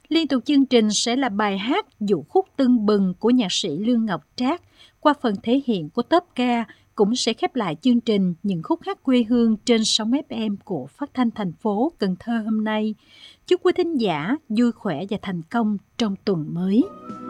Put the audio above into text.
Liên tục chương trình sẽ là bài hát Vũ khúc tưng bừng của nhạc sĩ Lương Ngọc Trác. Qua phần thể hiện của tốp ca cũng sẽ khép lại chương trình những khúc hát quê hương trên sóng FM của Phát thanh thành phố Cần Thơ hôm nay. Chúc quý thính giả vui khỏe và thành công trong tuần mới.